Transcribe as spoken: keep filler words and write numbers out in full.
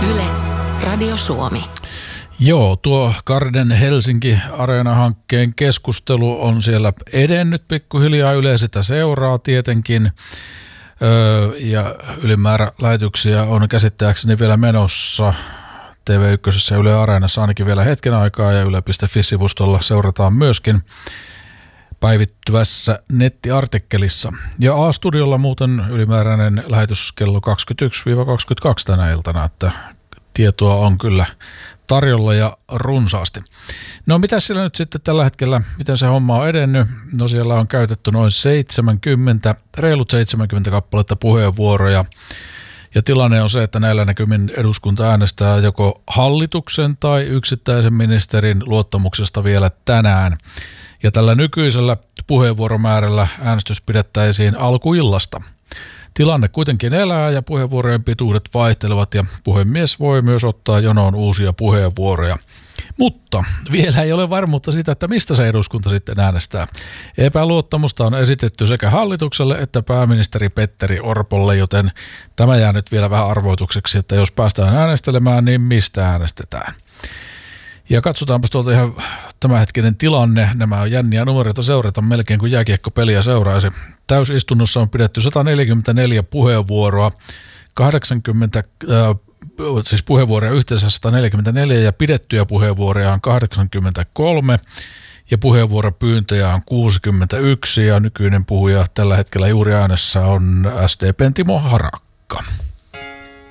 Yle, Radio Suomi. Joo, tuo Garden Helsinki Areena-hankkeen keskustelu on siellä edennyt pikkuhiljaa. Yle sitä seuraa tietenkin. Öö, ja ylimäärä lähetyksiä on käsittääkseni vielä menossa T V yksi ja Yle Areenassa ainakin vielä hetken aikaa, ja yle piste fi-sivustolla seurataan myöskin päivittyvässä nettiartikkelissa. Ja A-studiolla muuten ylimääräinen lähetys kello kaksikymmentäyksi kaksikymmentäkaksi tänä iltana, että tietoa on kyllä tarjolla ja runsaasti. No mitä siellä nyt sitten tällä hetkellä, miten se homma on edennyt? No siellä on käytetty noin seitsemänkymmentä, reilut seitsemänkymmentä kappaletta puheenvuoroja. Ja tilanne on se, että näillä näkymin eduskunta äänestää joko hallituksen tai yksittäisen ministerin luottamuksesta vielä tänään. Ja tällä nykyisellä puheenvuoromäärällä äänestys pidettäisiin alkuillasta. Tilanne kuitenkin elää ja puheenvuorojen pituudet vaihtelevat ja puhemies voi myös ottaa jonoon uusia puheenvuoroja. Mutta vielä ei ole varmuutta siitä, että mistä se eduskunta sitten äänestää. Epäluottamusta on esitetty sekä hallitukselle että pääministeri Petteri Orpolle, joten tämä jää nyt vielä vähän arvoitukseksi, että jos päästään äänestelemään, niin mistä äänestetään. Ja katsotaanpa tuolta ihan tämänhetkinen tilanne. Nämä on jänniä numeroita seurata melkein kuin jääkiekkopeliä seuraisi. Täysistunnossa on pidetty sata neljäkymmentäneljä puheenvuoroa, kahdeksankymmentä äh, siis puheenvuoroja yhteensä sata neljäkymmentäneljä ja pidettyjä puheenvuoroja on kahdeksankymmentäkolme ja puheenvuoropyyntöjä on kuusikymmentäyksi ja nykyinen puhuja tällä hetkellä juuri äänessä on S D P:n Timo Harakka.